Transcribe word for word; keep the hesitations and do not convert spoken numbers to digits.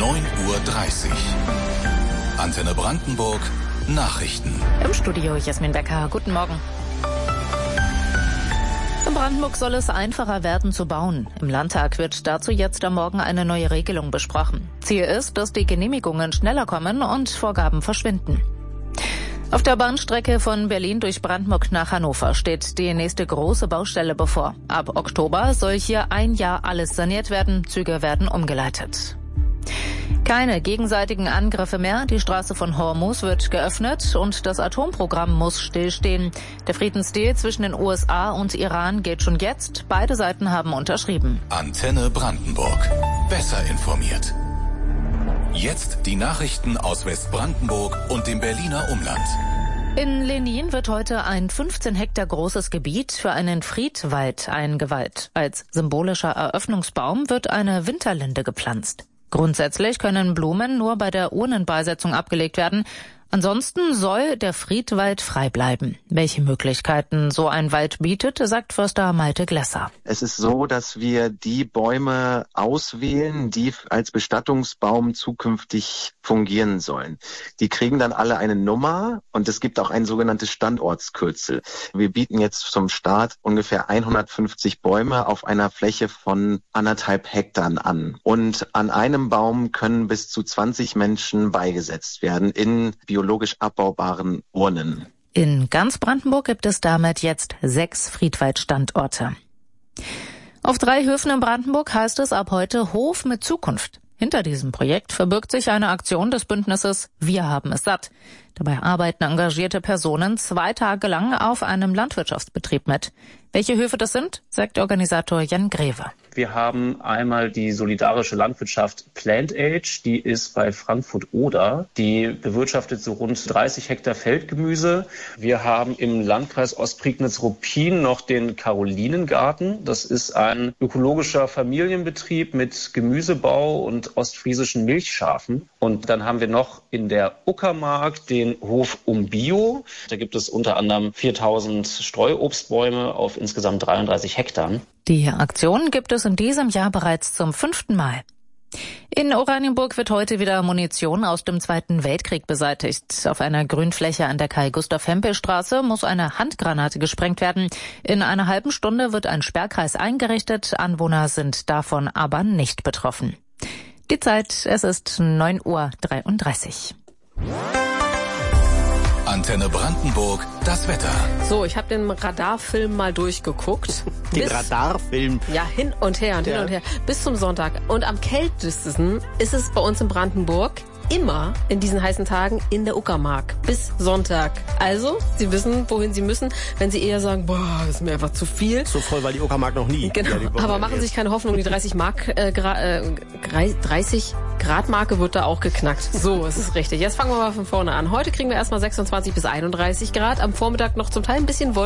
neun Uhr dreißig. Antenne Brandenburg Nachrichten. Im Studio Jasmin Becker. Guten Morgen. In Brandenburg soll es einfacher werden zu bauen. Im Landtag wird dazu jetzt am Morgen eine neue Regelung besprochen. Ziel ist, dass die Genehmigungen schneller kommen und Vorgaben verschwinden. Auf der Bahnstrecke von Berlin durch Brandenburg nach Hannover steht die nächste große Baustelle bevor. Ab Oktober soll hier ein Jahr alles saniert werden, Züge werden umgeleitet. Keine gegenseitigen Angriffe mehr, die Straße von Hormuz wird geöffnet und das Atomprogramm muss stillstehen. Der Friedensdeal zwischen den U S A und Iran geht schon jetzt, beide Seiten haben unterschrieben. Antenne Brandenburg. Besser informiert. Jetzt die Nachrichten aus Westbrandenburg und dem Berliner Umland. In Lenin wird heute ein fünfzehn Hektar großes Gebiet für einen Friedwald eingeweiht. Als symbolischer Eröffnungsbaum wird eine Winterlinde gepflanzt. Grundsätzlich können Blumen nur bei der Urnenbeisetzung abgelegt werden. Ansonsten soll der Friedwald frei bleiben. Welche Möglichkeiten so ein Wald bietet, sagt Förster Malte Glesser. Es ist so, dass wir die Bäume auswählen, die als Bestattungsbaum zukünftig fungieren sollen. Die kriegen dann alle eine Nummer und es gibt auch ein sogenanntes Standortskürzel. Wir bieten jetzt zum Start ungefähr hundertfünfzig Bäume auf einer Fläche von anderthalb Hektar an. Und an einem Baum können bis zu zwanzig Menschen beigesetzt werden in biologisch abbaubaren Urnen. In ganz Brandenburg gibt es damit jetzt sechs Friedwaldstandorte. Auf drei Höfen in Brandenburg heißt es ab heute Hof mit Zukunft. Hinter diesem Projekt verbirgt sich eine Aktion des Bündnisses Wir haben es satt. Dabei arbeiten engagierte Personen zwei Tage lang auf einem Landwirtschaftsbetrieb mit. Welche Höfe das sind, sagt Organisator Jan Greve. Wir haben einmal die solidarische Landwirtschaft Plant Age, die ist bei Frankfurt-Oder. Die bewirtschaftet so rund dreißig Hektar Feldgemüse. Wir haben im Landkreis Ostprignitz-Ruppin noch den Karolinengarten. Das ist ein ökologischer Familienbetrieb mit Gemüsebau und ostfriesischen Milchschafen. Und dann haben wir noch in der Uckermark den Hof Umbio. Da gibt es unter anderem viertausend Streuobstbäume auf insgesamt dreiunddreißig Hektar. Die Aktion gibt es in diesem Jahr bereits zum fünften Mal. In Oranienburg wird heute wieder Munition aus dem Zweiten Weltkrieg beseitigt. Auf einer Grünfläche an der Karl-Gustav-Hempel-Straße muss eine Handgranate gesprengt werden. In einer halben Stunde wird ein Sperrkreis eingerichtet. Anwohner sind davon aber nicht betroffen. Die Zeit, es ist neun Uhr dreiunddreißig. Antenne Brandenburg, das Wetter. So, ich habe den Radarfilm mal durchgeguckt. Den Radarfilm? Ja, hin und her und ja. hin und her. Bis zum Sonntag. Und am kältesten ist es bei uns in Brandenburg immer in diesen heißen Tagen in der Uckermark. Bis Sonntag. Also, Sie wissen, wohin Sie müssen. Wenn Sie eher sagen, boah, das ist mir einfach zu viel. So voll war die Uckermark noch nie. Genau, ja, aber machen Sie sich keine Hoffnung, die dreißig Mark, äh, Gra- äh, dreißig Grad Marke wird da auch geknackt. So, es ist richtig. Jetzt fangen wir mal von vorne an. Heute kriegen wir erstmal sechsundzwanzig bis einunddreißig Grad. Am Vormittag noch zum Teil ein bisschen Wolken.